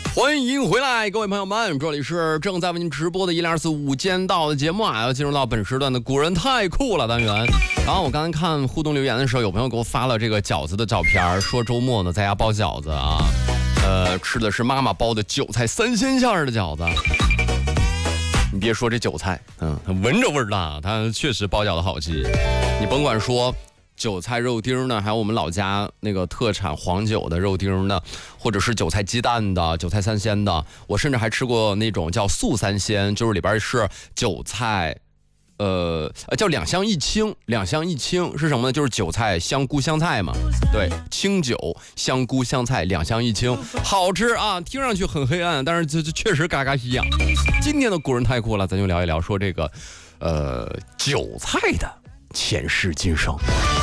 欢迎回来，各位朋友们，这里是正在为您直播的10245午间到的节目啊，要进入到本时段的古人太酷了单元。然后我刚才看互动留言的时候，有朋友给我发了这个饺子的照片，说周末呢在家包饺子啊，吃的是妈妈包的韭菜3鲜馅的饺子。你别说这韭菜，它闻着味儿大，它确实包饺子好吃。你甭管说韭菜肉丁呢，还有我们老家那个特产黄酒的肉丁呢，或者是韭菜鸡蛋的、韭菜3鲜的，我甚至还吃过那种叫素3鲜，就是里边是韭菜，叫2香1清，2香1清是什么呢？就是韭菜、香菇、香菜嘛，对，清酒、香菇、香菜2香1清，好吃啊！听上去很黑暗，但是这确实嘎嘎西呀。今天的古人太酷了，咱就聊一聊说这个，韭菜的前世今生。